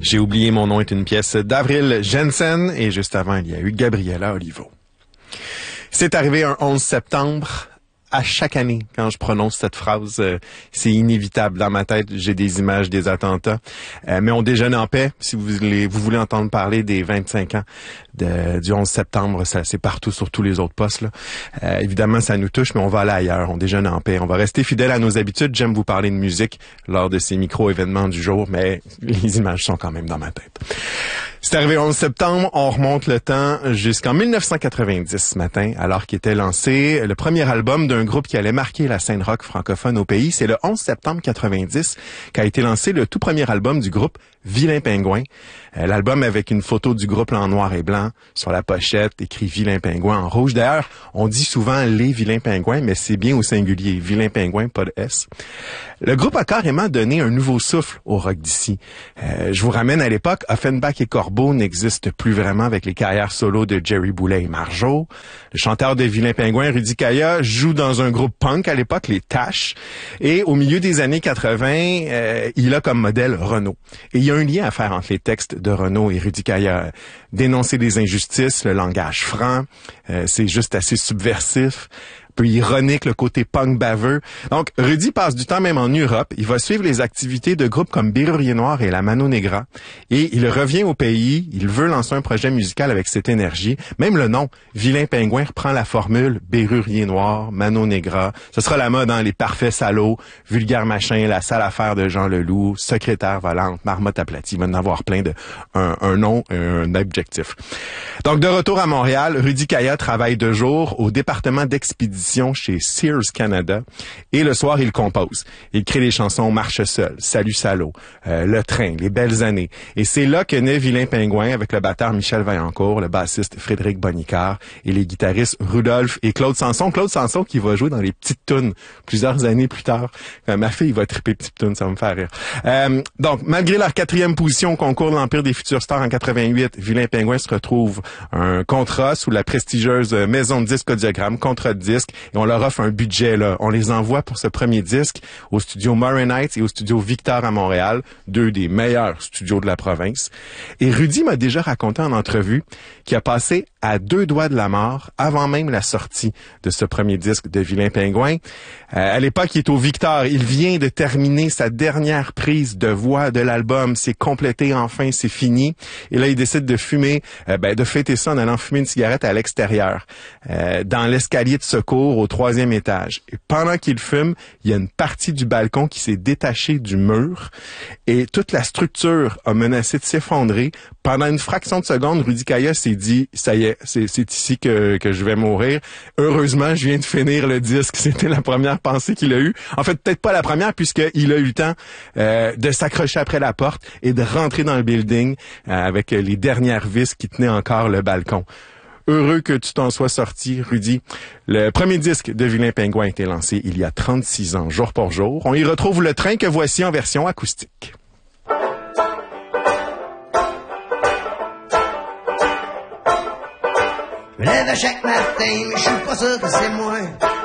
J'ai oublié mon nom est une pièce d'Avril Jensen et juste avant, il y a eu Gabriela Olivo. C'est arrivé un 11 septembre. À chaque année, quand je prononce cette phrase, c'est inévitable. Dans ma tête, j'ai des images des attentats. Mais on déjeune en paix. Si vous voulez entendre parler des 25 ans du 11 septembre, ça c'est partout sur tous les autres postes, là. Évidemment, ça nous touche, mais on va aller ailleurs. On déjeune en paix. On va rester fidèle à nos habitudes. J'aime vous parler de musique lors de ces micro-événements du jour, mais les images sont quand même dans ma tête. C'est arrivé le 11 septembre, on remonte le temps jusqu'en 1990 ce matin, alors qu'était lancé le premier album d'un groupe qui allait marquer la scène rock francophone au pays. C'est le 11 septembre 90 qu'a été lancé le tout premier album du groupe Vilain Pingouin. L'album avec une photo du groupe en noir et blanc sur la pochette, écrit Vilain Pingouin en rouge. D'ailleurs, on dit souvent les Vilains Pingouins, mais c'est bien au singulier, Vilain Pingouin, pas de S. Le groupe a carrément donné un nouveau souffle au rock d'ici. Je vous ramène à l'époque, Offenbach et Corbeau n'existent plus vraiment avec les carrières solo de Jerry Boulet et Marjo. Le chanteur de Vilain Pingouin, Rudy Kaya, joue dans un groupe punk à l'époque, les Tash. Et au milieu des années 80, il a comme modèle Renaud. Et il y a un lien à faire entre les textes de Renaud et Rudy Kaya. Dénoncer des injustices, le langage franc, c'est juste assez subversif. Peu ironique, le côté punk baveux. Donc, Rudy passe du temps même en Europe. Il va suivre les activités de groupes comme Bérurier Noir et la Mano Negra. Et il revient au pays. Il veut lancer un projet musical avec cette énergie. Même le nom, Vilain Pingouin, reprend la formule Bérurier Noir, Mano Negra. Ce sera la mode, hein, les parfaits salauds, vulgaires machins, la sale affaire de Jean Leloup, secrétaire volante, marmotte aplatie. Il va en avoir plein de un nom, un objectif. Donc, de retour à Montréal, Rudy Kaya travaille de jour au département d'expédition chez Sears Canada et le soir il compose. Il crée les chansons Marche seul, Salut salaud, Le train, Les belles années. Et c'est là que naît Vilain Pingouin avec le batteur Michel Vaillancourt, le bassiste Frédéric Bonicard et les guitaristes Rudolph et Claude Sanson. Claude Sanson qui va jouer dans les petites tounes plusieurs années plus tard. Ma fille va triper petites tounes, ça va me faire rire. Donc malgré leur 4e position au concours de l'Empire des futurs stars en 88, Vilain Pingouin se retrouve un contrat sous la prestigieuse maison de disques Audiogramme, contrat de disque. Et on leur offre un budget, là. On les envoie pour ce premier disque au studio Murray Knights et au studio Victor à Montréal, 2 des meilleurs studios de la province. Et Rudy m'a déjà raconté en entrevue qu'il a passé à 2 doigts de la mort avant même la sortie de ce premier disque de Vilain Pingouin. À l'époque, il est au Victor. Il vient de terminer sa dernière prise de voix de l'album. C'est complété, enfin, c'est fini. Et là, il décide de fumer, de fêter ça en allant fumer une cigarette à l'extérieur, dans l'escalier de secours au 3e étage. Et pendant qu'il fume, il y a une partie du balcon qui s'est détachée du mur et toute la structure a menacé de s'effondrer. Pendant une fraction de seconde, Rudy Kaya s'est dit, ça y est, c'est ici que je vais mourir. Heureusement, je viens de finir le disque. C'était la première pensée qu'il a eue. En fait, peut-être pas la première puisqu'il a eu le temps de s'accrocher après la porte et de rentrer dans le building avec les dernières vis qui tenaient encore le balcon. Heureux que tu t'en sois sorti, Rudy. Le premier disque de Vilain Pingouin a été lancé il y a 36 ans, jour pour jour. On y retrouve Le train que voici en version acoustique. Je me lève à chaque matin, mais je suis pas sûr que c'est moi.